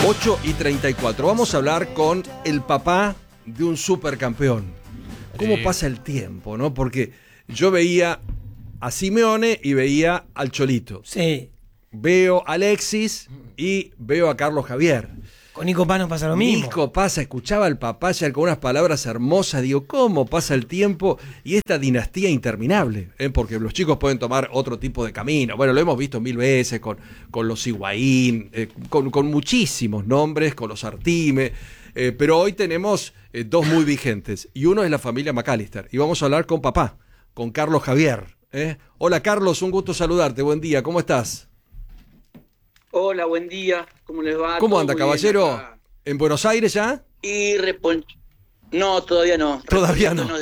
8:34. Vamos a hablar con el papá de un supercampeón. ¿Cómo pasa el tiempo, no? Porque yo veía a Simeone y veía al Cholito. Sí. Veo a Alexis y veo a Carlos Javier. Con Nico Paz nos pasa lo mismo. Nico Paz, escuchaba al papá ya con unas palabras hermosas. Digo, ¿cómo pasa el tiempo y esta dinastía interminable? Porque los chicos pueden tomar otro tipo de camino. Bueno, lo hemos visto mil veces con los Higuaín, con muchísimos nombres, con los Artime. Pero hoy tenemos dos muy vigentes. Y uno es la familia McAllister. Y vamos a hablar con papá, con Carlos Javier. Hola Carlos, un gusto saludarte. Buen día, ¿cómo estás? Hola, buen día. ¿Cómo les va? ¿Cómo anda, caballero? ¿En Buenos Aires ya? Y no, todavía no. Todavía no.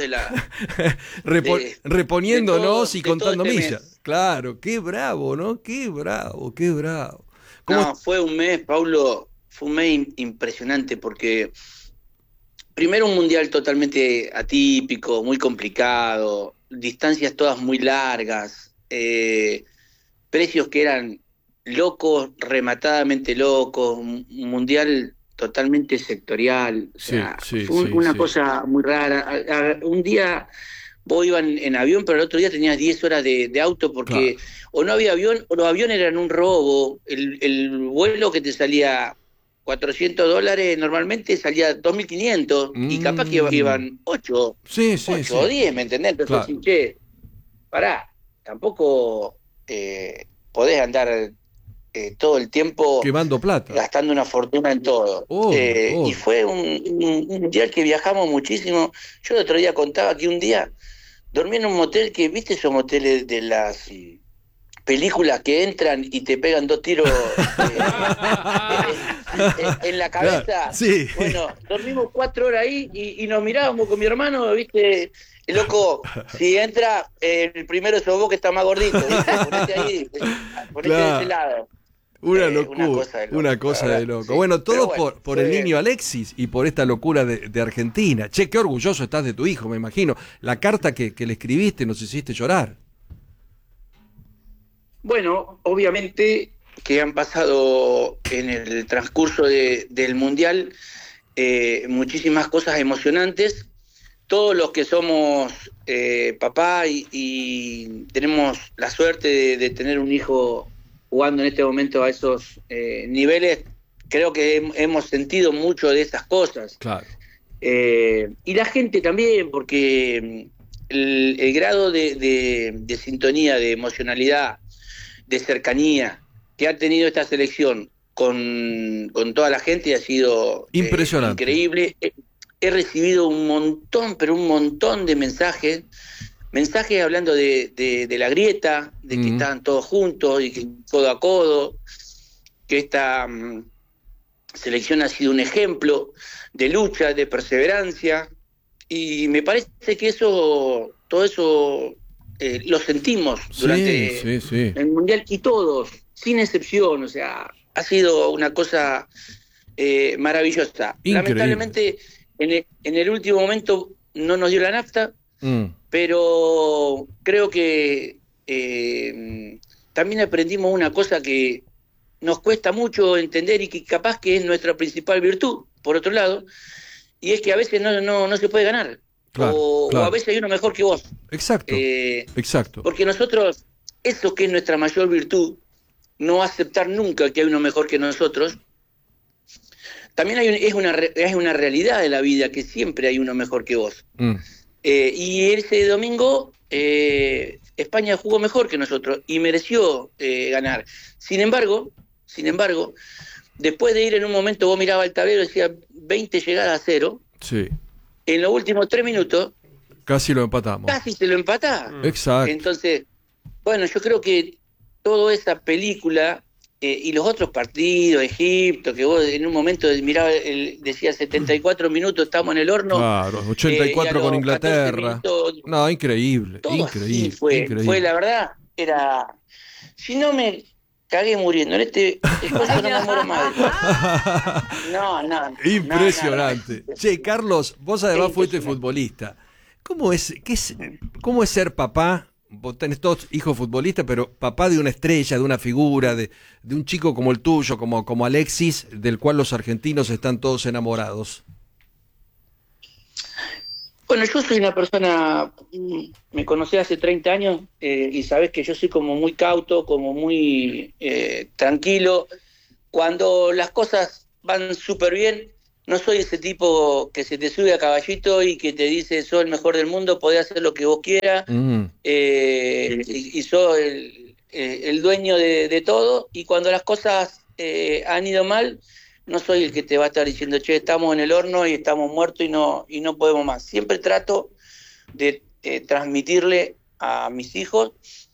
Reponiéndonos y contando millas. Claro, qué bravo, ¿no? Qué bravo. No, fue un mes, Paulo, fue un mes impresionante porque primero un mundial totalmente atípico, muy complicado, distancias todas muy largas, precios que eran locos, rematadamente locos, un mundial totalmente sectorial, o sea, fue una cosa muy rara. Un día vos ibas en avión, pero el otro día tenías 10 horas de auto porque o no había avión, o los aviones eran un robo, el vuelo que te salía $400 normalmente salía 2.500 y capaz que iban 8 o 10, ¿me entendés? Entonces, che, pará, tampoco podés andar todo el tiempo quemando plata, gastando una fortuna en todo. Y fue un mundial que viajamos muchísimo. Yo el otro día contaba que un día dormí en un motel que, ¿viste esos moteles de las películas que entran y te pegan 2 tiros en la cabeza? Sí. Bueno, dormimos 4 horas ahí y nos mirábamos con mi hermano, ¿viste? Loco, si entra, el primero sos vos que está más gordito, ¿viste? Ponete ahí, ponete de ese lado. Una locura, una cosa de loco. Sí. Bueno, todo por el niño Alexis y por esta locura de Argentina. Che, qué orgulloso estás de tu hijo, me imagino. La carta que le escribiste nos hiciste llorar. Bueno, obviamente que han pasado en el transcurso del Mundial muchísimas cosas emocionantes. Todos los que somos papá y tenemos la suerte de tener un hijo jugando en este momento a esos niveles, creo que hemos sentido mucho de esas cosas. Claro. Y la gente también, porque el grado de sintonía, de emocionalidad, de cercanía que ha tenido esta selección con toda la gente ha sido impresionante, increíble. He recibido un montón de mensajes hablando de la grieta, de que estaban todos juntos y que codo a codo, que esta selección ha sido un ejemplo de lucha, de perseverancia, y me parece que todo eso lo sentimos durante el Mundial, y todos, sin excepción, o sea, ha sido una cosa maravillosa. Increíble. Lamentablemente, en el último momento no nos dio la nafta, pero creo que también aprendimos una cosa que nos cuesta mucho entender y que capaz que es nuestra principal virtud, por otro lado, y es que a veces no se puede ganar. Claro. O a veces hay uno mejor que vos. Exacto. Porque nosotros, eso que es nuestra mayor virtud, no aceptar nunca que hay uno mejor que nosotros, también es una realidad de la vida, que siempre hay uno mejor que vos. Y ese domingo España jugó mejor que nosotros y mereció ganar. Sin embargo, después de ir en un momento, vos mirabas el tablero y decía 20 llegadas a 0. Sí. En los últimos 3 minutos casi lo empatamos. Casi se lo empatás. Exacto. Entonces, bueno, yo creo que toda esa película y los otros partidos, Egipto, que vos en un momento mirabas, decía 74 minutos, estamos en el horno. Claro, 84 con Inglaterra. No, increíble. Increíble. Fue, la verdad, era... Si no me cagué muriendo, en este cosa no me muero más. No. Impresionante. Che, Carlos, vos además fuiste futbolista. ¿Cómo es ser papá vos tenés todos hijos futbolistas, pero papá de una estrella, de una figura, de un chico como el tuyo, como Alexis, del cual los argentinos están todos enamorados. Bueno, yo soy una persona, me conocí hace 30 años y sabés que yo soy como muy cauto, como muy tranquilo. Cuando las cosas van súper bien, no soy ese tipo que se te sube a caballito y que te dice, sos el mejor del mundo, podés hacer lo que vos quieras, y sos el dueño de todo. Y cuando las cosas han ido mal, no soy el que te va a estar diciendo, che, estamos en el horno y estamos muertos y no podemos más. Siempre trato de transmitirle a mis hijos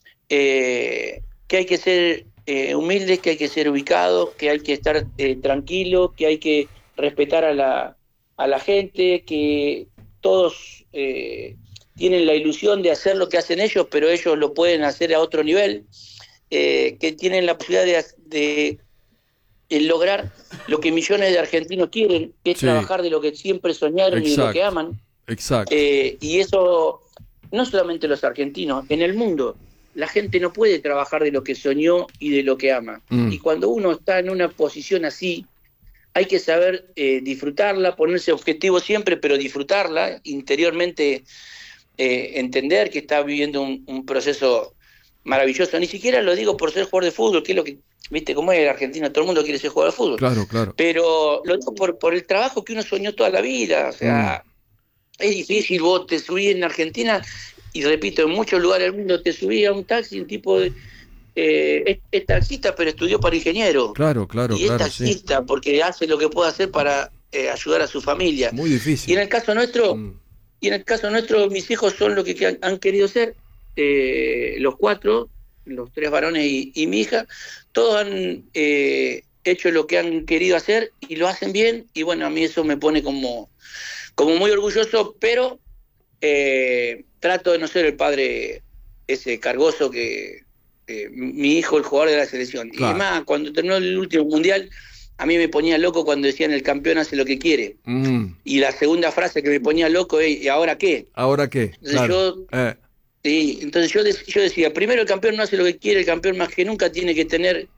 que hay que ser humildes, que hay que ser ubicados, que hay que estar tranquilos, que hay que respetar a la gente, que todos tienen la ilusión de hacer lo que hacen ellos, pero ellos lo pueden hacer a otro nivel, que tienen la posibilidad de lograr lo que millones de argentinos quieren, que es trabajar de lo que siempre soñaron. Exacto. Y de lo que aman. Exacto. Y eso, no solamente los argentinos, en el mundo, la gente no puede trabajar de lo que soñó y de lo que ama. Y cuando uno está en una posición así, hay que saber disfrutarla, ponerse objetivo siempre, pero disfrutarla, interiormente entender que está viviendo un proceso maravilloso. Ni siquiera lo digo por ser jugador de fútbol, que es lo que, viste cómo es el argentino, todo el mundo quiere ser jugador de fútbol. Claro, claro. Pero lo digo por el trabajo que uno soñó toda la vida. O sea, es difícil, vos te subís en Argentina, y repito, en muchos lugares del mundo te subís a un taxi, un tipo de... es taxista, pero estudió para ingeniero. Claro, claro. Y es taxista, porque hace lo que puede hacer para ayudar a su familia. Muy difícil. Y en el caso nuestro, mis hijos son lo que han querido ser, los 4, los 3 varones y mi hija, todos han hecho lo que han querido hacer y lo hacen bien, y bueno, a mí eso me pone como muy orgulloso, pero trato de no ser el padre ese cargoso que mi hijo, el jugador de la selección. Claro. Y además, cuando terminó el último mundial, a mí me ponía loco cuando decían el campeón hace lo que quiere. Y la segunda frase que me ponía loco es, ¿y ahora qué? ¿Ahora qué? Entonces claro. Entonces yo decía, primero el campeón no hace lo que quiere, el campeón más que nunca tiene que tener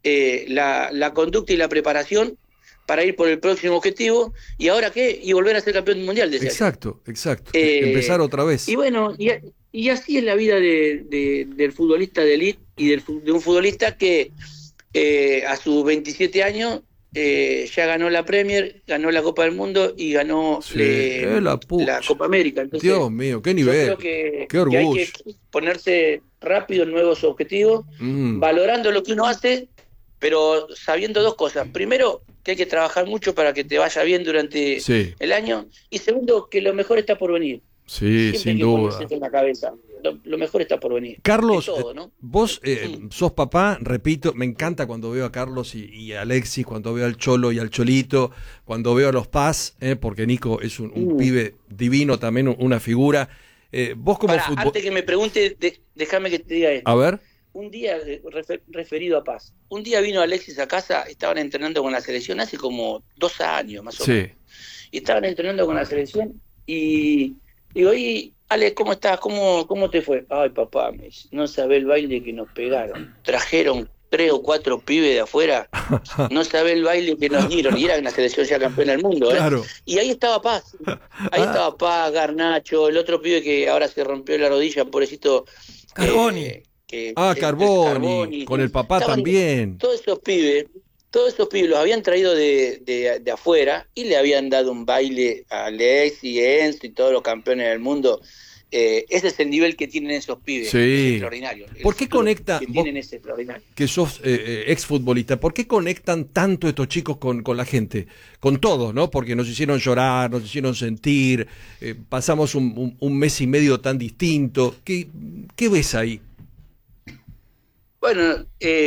la conducta y la preparación para ir por el próximo objetivo. ¿Y ahora qué? Y volver a ser campeón mundial. Decía. Exacto. Empezar otra vez. Y bueno, y así es la vida del futbolista de élite y de un futbolista que a sus 27 años ya ganó la Premier, ganó la Copa del Mundo y ganó la Copa América. Entonces, Dios mío, qué nivel, yo creo qué orgullo. Que hay que ponerse rápido en nuevos objetivos, valorando lo que uno hace, pero sabiendo 2 cosas. Primero, que hay que trabajar mucho para que te vaya bien durante el año, y segundo, que lo mejor está por venir. Sí, sin duda. En la cabeza. Lo mejor está por venir. Carlos, todo, ¿no? Vos sos papá, repito, me encanta cuando veo a Carlos y a Alexis, cuando veo al Cholo y al Cholito, cuando veo a los Paz, porque Nico es un pibe divino, también una figura. Vos como futbolista... Antes que me pregunte, déjame que te diga esto. A ver. Un día, referido a Paz, un día vino Alexis a casa, estaban entrenando con la selección hace como 2 años más o menos. Y estaban entrenando con la selección y digo, y Ale, ¿cómo estás? ¿Cómo te fue? Ay, papá, no sabés el baile que nos pegaron. Trajeron 3 o 4 pibes de afuera, no sabés el baile que nos dieron. Y era una selección ya campeona del mundo, Claro. Y ahí estaba Paz. Ahí estaba Paz, Garnacho, el otro pibe que ahora se rompió la rodilla, pobrecito. Carboni. Carboni, con el papá también. Todos esos pibes los habían traído de afuera y le habían dado un baile a Alex y Enzo y todos los campeones del mundo. Ese es el nivel que tienen esos pibes. Es extraordinario. ¿Por qué conecta, vos, ese extraordinario, que sos exfutbolista, por qué conectan tanto estos chicos con la gente? Con todos, ¿no? Porque nos hicieron llorar, nos hicieron sentir, pasamos un mes y medio tan distinto. ¿Qué ves ahí? Bueno,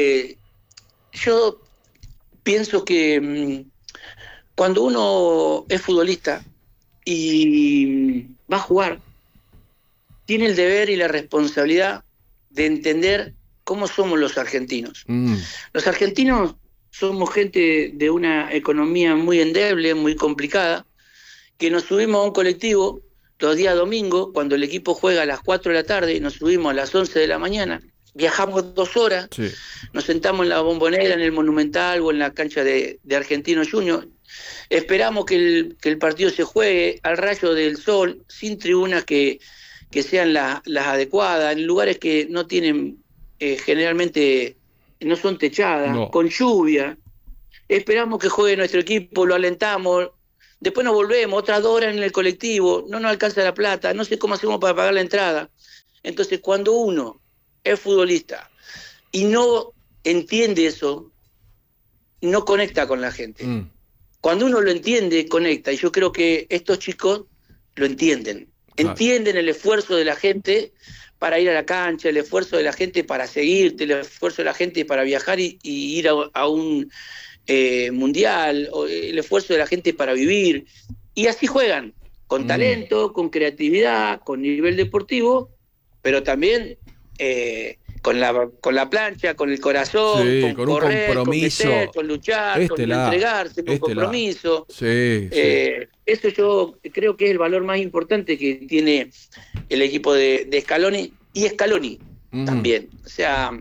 yo pienso que cuando uno es futbolista y va a jugar, tiene el deber y la responsabilidad de entender cómo somos los argentinos. Los argentinos somos gente de una economía muy endeble, muy complicada, que nos subimos a un colectivo los días domingos, cuando el equipo juega a las 4 de la tarde, nos subimos a las 11 de la mañana, viajamos 2 horas, sí. Nos sentamos en la Bombonera, en el Monumental o en la cancha de Argentino Junior, esperamos que el partido se juegue al rayo del sol, sin tribunas que sean las adecuadas, en lugares que no tienen, generalmente no son techadas, no. Con lluvia. Esperamos que juegue nuestro equipo, lo alentamos, después nos volvemos, otras 2 horas en el colectivo, no nos alcanza la plata, no sé cómo hacemos para pagar la entrada. Entonces, cuando uno es futbolista y no entiende eso, no conecta con la gente. Cuando uno lo entiende, conecta, y yo creo que estos chicos lo entienden. Entienden el esfuerzo de la gente para ir a la cancha, el esfuerzo de la gente para seguirte, el esfuerzo de la gente para viajar y ir a un mundial, el esfuerzo de la gente para vivir. Y así juegan, con talento, con creatividad, con nivel deportivo, pero también con la plancha, con el corazón, sí, con un correr, compromiso, con meter, con luchar, con entregarse, con compromiso. Sí. Eso yo creo que es el valor más importante que tiene el equipo de Scaloni y Scaloni también. O sea,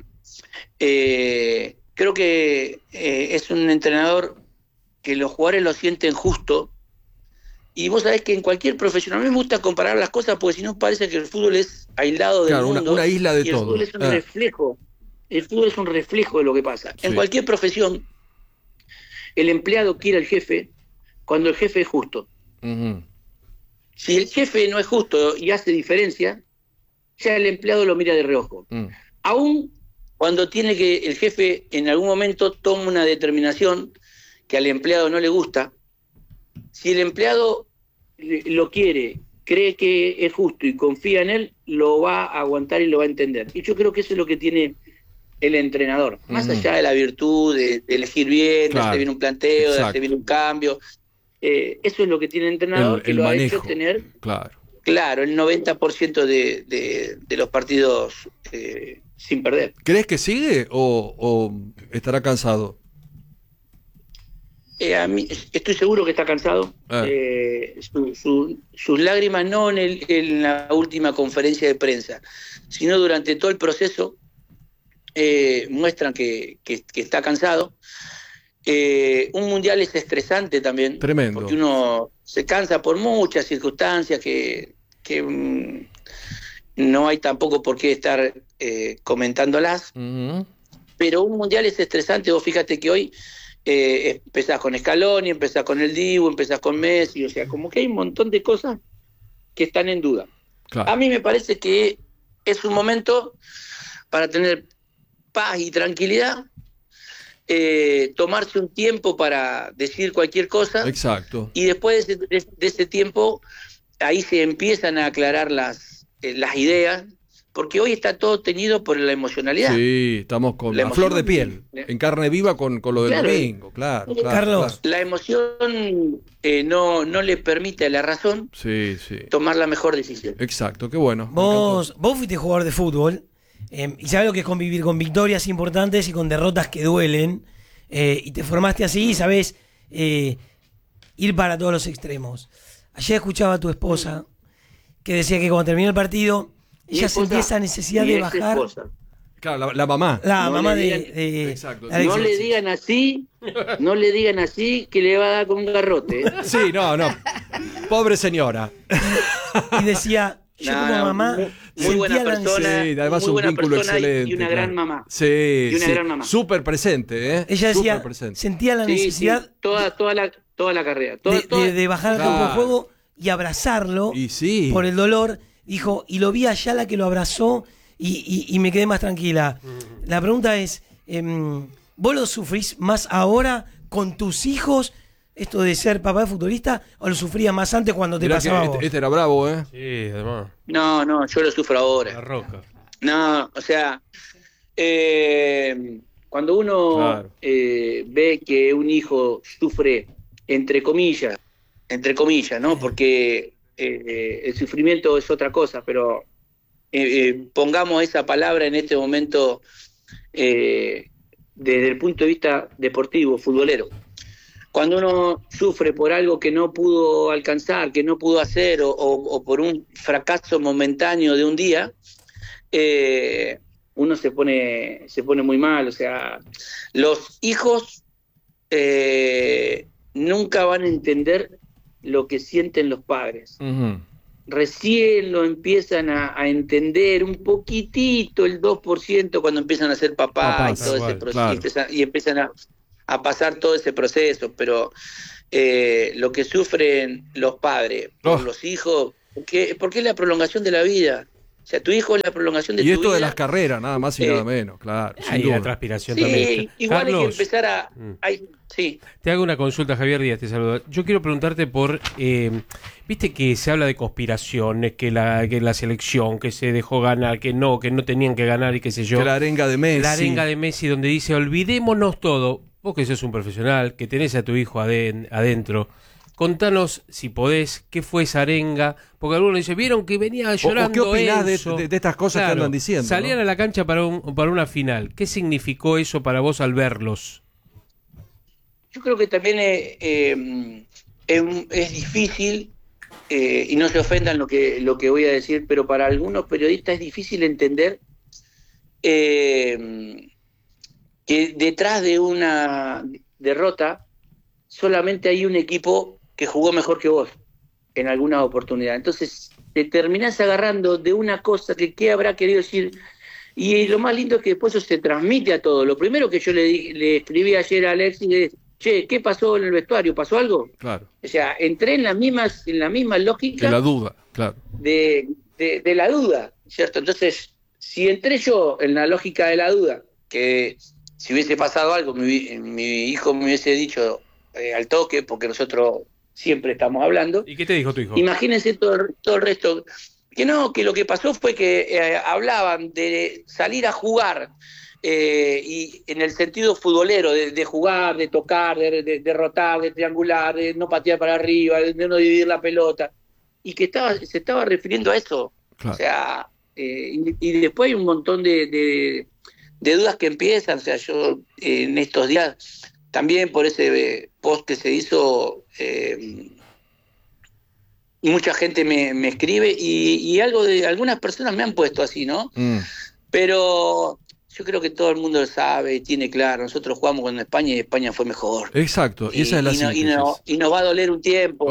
creo que es un entrenador que los jugadores lo sienten justo. Y vos sabés que en cualquier profesión, a mí me gusta comparar las cosas porque si no parece que el fútbol es aislado del mundo. Una isla de y todo. El fútbol es un reflejo. El fútbol es un reflejo de lo que pasa. Sí. En cualquier profesión, el empleado quiere al jefe cuando el jefe es justo. Si el jefe no es justo y hace diferencia, ya el empleado lo mira de reojo. Aún cuando tiene que el jefe en algún momento toma una determinación que al empleado no le gusta, si el empleado lo quiere, cree que es justo y confía en él, lo va a aguantar y lo va a entender. Y yo creo que eso es lo que tiene el entrenador, más allá de la virtud de elegir bien, de hacer bien un planteo, de hacer bien un cambio. Eso es lo que tiene el entrenador, que lo manejo, ha hecho tener claro el 90% de los partidos sin perder. ¿Crees que sigue o estará cansado? A mí, estoy seguro que está cansado. Sus lágrimas no en la última conferencia de prensa, sino durante todo el proceso muestran que está cansado. Un mundial es estresante también. Tremendo. Porque uno se cansa por muchas circunstancias que no hay tampoco por qué estar comentándolas. Pero un mundial es estresante. Vos fíjate que hoy empezás con Scaloni, empezás con el Dibu, empezás con Messi, o sea, como que hay un montón de cosas que están en duda. Claro. A mí me parece que es un momento para tener paz y tranquilidad, tomarse un tiempo para decir cualquier cosa. Exacto. Y después de ese tiempo, ahí se empiezan a aclarar las ideas, porque hoy está todo teñido por la emocionalidad. Sí, estamos con la flor de piel, en carne viva con lo del domingo, claro. Carlos. La emoción no le permite a la razón tomar la mejor decisión. Exacto, qué bueno. Vos fuiste jugador de fútbol y sabés lo que es convivir con victorias importantes y con derrotas que duelen, y te formaste así y sabés ir para todos los extremos. Ayer escuchaba a tu esposa que decía que cuando terminó el partido ella sentía esa necesidad de bajar. Claro, la mamá. La no mamá Exacto. No le digan así que le va a dar con un garrote. Sí, no. Pobre señora. Y decía, yo como mamá muy buena persona, además muy buena un vínculo persona excelente. Y una gran mamá. Sí, y una gran mamá. Súper presente, ¿eh? Ella decía, sentía la necesidad toda la carrera. De bajar al campo de juego y abrazarlo por el dolor. Dijo, y lo vi a Ayala que lo abrazó y me quedé más tranquila. La pregunta es, ¿vos lo sufrís más ahora con tus hijos, esto de ser papá de futbolista, o lo sufrías más antes cuando te pasaba a vos? Este era bravo, ¿eh? Sí, además. No, yo lo sufro ahora. La roca. No, o sea, cuando uno ve que un hijo sufre, entre comillas, ¿no? Porque el sufrimiento es otra cosa, pero pongamos esa palabra en este momento desde el punto de vista deportivo, futbolero. cuando uno sufre por algo que no pudo alcanzar, que no pudo hacer, o por un fracaso momentáneo de un día, uno se pone muy mal. O sea, los hijos nunca van a entender lo que sienten los padres. Uh-huh. Recién lo empiezan a entender un poquitito, el 2%, cuando empiezan a ser papás y todo ese proceso, claro. y empiezan a pasar todo ese proceso. Pero lo que sufren los padres por los hijos, porque es la prolongación de la vida. O sea, tu hijo es la prolongación de tu vida. Y esto de las carreras, nada más y nada menos, claro. Hay la transpiración también. Igual Carlos, hay que empezar a... sí. Te hago una consulta, Javier Díaz, te saludo. Yo quiero preguntarte por... viste que se habla de conspiraciones, que la selección, que se dejó ganar, que no tenían que ganar y qué sé yo. Que la arenga de Messi. La arenga de Messi, donde dice, olvidémonos todo. Vos que sos un profesional, que tenés a tu hijo adentro... Contanos, si podés, qué fue esa arenga, porque algunos dicen, vieron que venía llorando. ¿Qué opinás de estas cosas que andan diciendo? Salían a la cancha para una final. ¿Qué significó eso para vos al verlos? Yo creo que también es difícil, y no se ofendan lo que voy a decir, pero para algunos periodistas es difícil entender que detrás de una derrota solamente hay un equipo que jugó mejor que vos en alguna oportunidad. Entonces te terminás agarrando de una cosa que qué habrá querido decir, y lo más lindo es que después eso se transmite a todo. Lo primero que yo le escribí ayer a Alexis es, che, ¿qué pasó en el vestuario? ¿Pasó algo? Claro. O sea, entré en la misma lógica de la duda, claro. De la duda, ¿cierto? Entonces, si entré yo en la lógica de la duda, que si hubiese pasado algo, mi hijo me hubiese dicho al toque, porque nosotros siempre estamos hablando. ¿Y qué te dijo tu hijo? Imagínense todo el resto. Que lo que pasó fue que hablaban de salir a jugar, y en el sentido futbolero, de jugar, de tocar, de derrotar, de triangular, de no patear para arriba, de no dividir la pelota, y que se estaba refiriendo a eso. Claro. O sea, y después hay un montón de dudas que empiezan. O sea, yo en estos días, también por ese post que se hizo, mucha gente me escribe, y algunas personas me han puesto así, ¿no? Pero yo creo que todo el mundo lo sabe y tiene claro. Nosotros jugamos con España y España fue mejor. Exacto, y esa es la síntesis. Y nos va a doler un tiempo.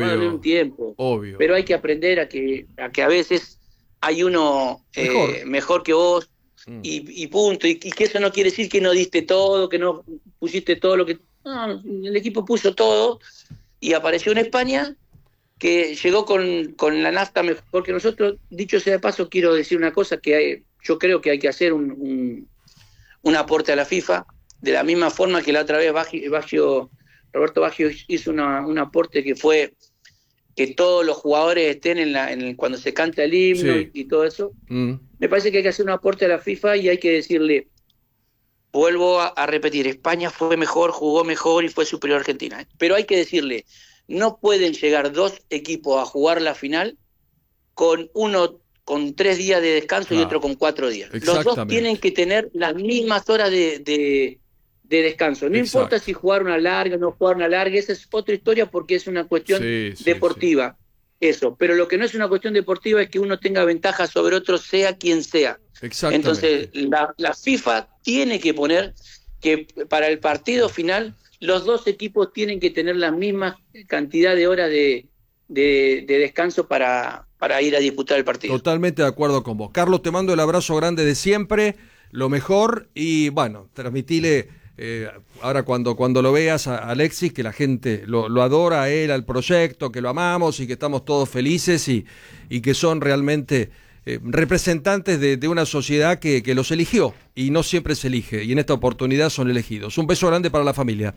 Obvio. Pero hay que aprender a que a veces hay uno mejor que vos. Y punto, y que eso no quiere decir que no diste todo, que no pusiste todo lo que... No, el equipo puso todo, y apareció una España que llegó con la nafta mejor que nosotros. Dicho sea de paso, quiero decir una cosa, que yo creo que hay que hacer un aporte a la FIFA, de la misma forma que la otra vez Roberto Baggio hizo un aporte, que fue que todos los jugadores estén cuando se canta el himno, sí, y todo eso. Me parece que hay que hacer un aporte a la FIFA, y hay que decirle, vuelvo a repetir, España fue mejor, jugó mejor y fue superior a Argentina. Pero hay que decirle, no pueden llegar dos equipos a jugar la final con uno con 3 días de descanso y otro con 4 días. Los dos tienen que tener las mismas horas de descanso. No importa si jugaron a larga o no jugaron a larga, esa es otra historia, porque es una cuestión deportiva. Eso, pero lo que no es una cuestión deportiva es que uno tenga ventaja sobre otro, sea quien sea. Entonces, la FIFA tiene que poner que para el partido final los dos equipos tienen que tener la misma cantidad de horas de descanso para ir a disputar el partido. Totalmente de acuerdo con vos. Carlos, te mando el abrazo grande de siempre, lo mejor, y bueno, transmitile ahora cuando lo veas a Alexis, que la gente lo adora a él, al proyecto, que lo amamos y que estamos todos felices, y que son realmente representantes de una sociedad que los eligió, y no siempre se elige, y en esta oportunidad son elegidos. Un beso grande para la familia.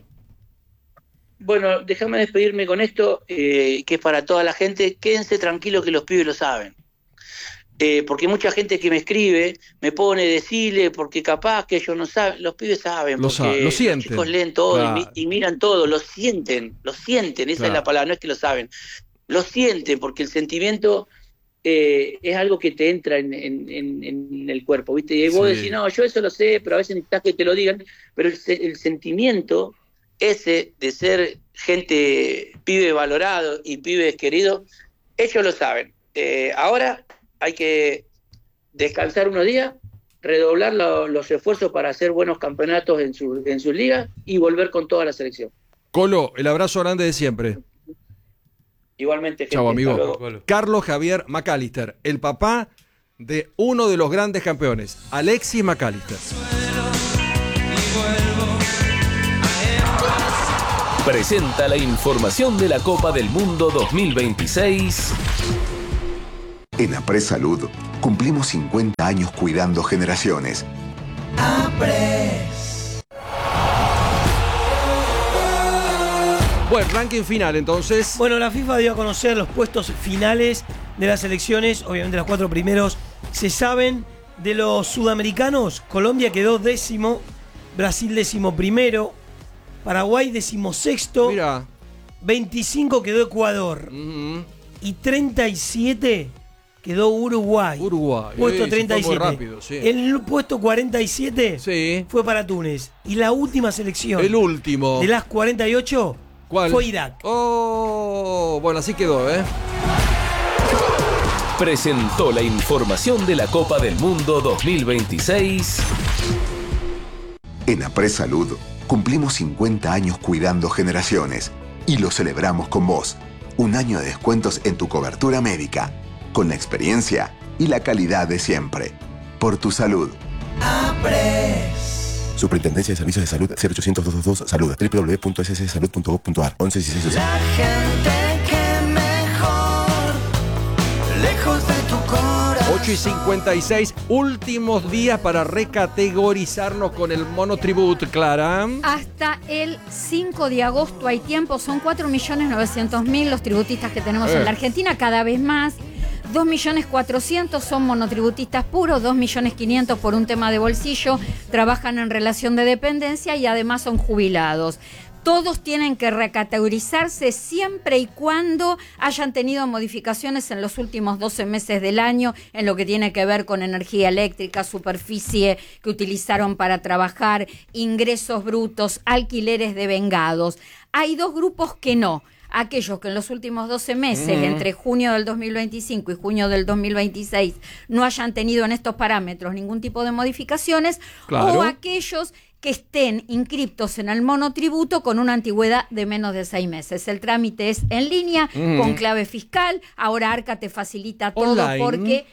Bueno, déjame despedirme con esto, que es para toda la gente. Quédense tranquilos, que los pibes lo saben. Porque mucha gente que me escribe me pone, decirle, porque capaz que ellos no saben. Los pibes saben, lo sienten. Los chicos leen todo, claro, y miran todo, lo sienten, esa claro, es la palabra, no es que lo saben, lo sienten, porque el sentimiento es algo que te entra en el cuerpo, ¿viste? Y vos decís, no, yo eso lo sé, pero a veces necesitas que te lo digan, pero el sentimiento ese de ser gente, pibe valorado y pibes queridos, ellos lo saben. Ahora hay que descansar unos días, redoblar los esfuerzos para hacer buenos campeonatos en sus ligas y volver con toda la selección. Colo, el abrazo grande de siempre. Igualmente, gente. Chau, amigo. Carlos Javier McAllister, el papá de uno de los grandes campeones, Alexis McAllister. Presenta la información de la Copa del Mundo 2026. En Apres Salud cumplimos 50 años cuidando generaciones. Apres. Bueno, ranking final entonces. Bueno, la FIFA dio a conocer los puestos finales de las elecciones. Obviamente los 4 primeros se saben. De los sudamericanos, Colombia quedó 10º, Brasil 11º, Paraguay 16º, Mira. 25 quedó Ecuador y 37 quedó Uruguay. Puesto 37. Muy rápido, sí. El puesto 47 fue para Túnez. Y la última selección. El último. De las 48 ¿cuál? Fue Irak. Oh, bueno, así quedó, Presentó la información de la Copa del Mundo 2026. En Apres Salud cumplimos 50 años cuidando generaciones y lo celebramos con vos. Un año de descuentos en tu cobertura médica, con la experiencia y la calidad de siempre. Por tu salud. Apres. Superintendencia de Servicios de Salud 0800 222 Salud www.sssalud.gov.ar 1116. La gente que mejor, lejos de tu corazón. 8:56, últimos días para recategorizarnos con el monotribut, Clara. Hasta el 5 de agosto hay tiempo, son 4.900.000 los tributistas que tenemos en la Argentina, cada vez más. 2.400.000 son monotributistas puros, 2.500.000 por un tema de bolsillo, trabajan en relación de dependencia y además son jubilados. Todos tienen que recategorizarse siempre y cuando hayan tenido modificaciones en los últimos 12 meses del año en lo que tiene que ver con energía eléctrica, superficie que utilizaron para trabajar, ingresos brutos, alquileres devengados. Hay 2 grupos que no. Aquellos que en los últimos 12 meses, entre junio del 2025 y junio del 2026, no hayan tenido en estos parámetros ningún tipo de modificaciones, o aquellos que estén inscriptos en el monotributo con una antigüedad de menos de 6 meses. El trámite es en línea, con clave fiscal. Ahora Arca te facilita todo online, porque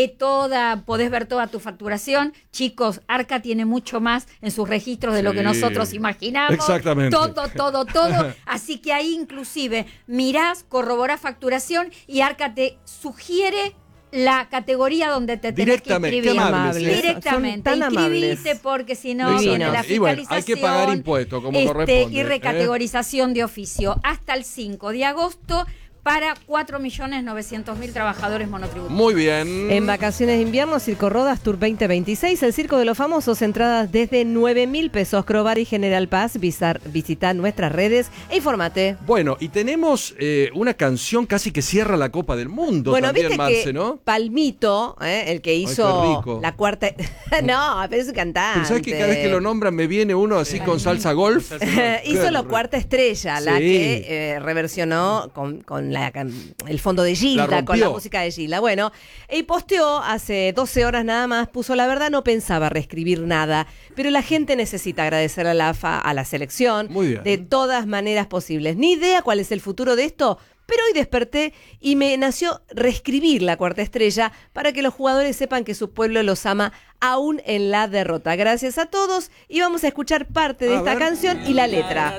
podés ver toda tu facturación. Chicos, Arca tiene mucho más en sus registros de lo que nosotros imaginamos. Exactamente. Todo. Así que ahí inclusive mirás, corroborás facturación y Arca te sugiere la categoría donde te tenés que inscribir. Directamente, inscribite porque si no viene la fiscalización. Y bueno, hay que pagar impuestos como corresponde. Y recategorización de oficio hasta el 5 de agosto. Para 4.900.000 trabajadores monotributistas. Muy bien. En vacaciones de invierno, Circo Rodas Tour 2026, el Circo de los Famosos, entradas desde 9.000 pesos. Crobar y General Paz, visita nuestras redes e infórmate. Bueno, y tenemos una canción casi que cierra la Copa del Mundo. Bueno, también, viste Marce, que ¿no? Palmito, el que hizo la cuarta... No, pero es un cantante. ¿Sabes que cada vez que lo nombran me viene uno así con salsa golf? Hizo la cuarta estrella, la que reversionó con el fondo de Gilda, con la música de Gilda. Bueno, y posteó hace 12 horas nada más, puso: la verdad no pensaba reescribir nada, pero la gente necesita agradecer a la AFA, a la selección, de todas maneras posibles. Ni idea cuál es el futuro de esto, pero hoy desperté y me nació reescribir la cuarta estrella para que los jugadores sepan que su pueblo los ama aún en la derrota. Gracias a todos y vamos a escuchar parte de esta canción y la letra.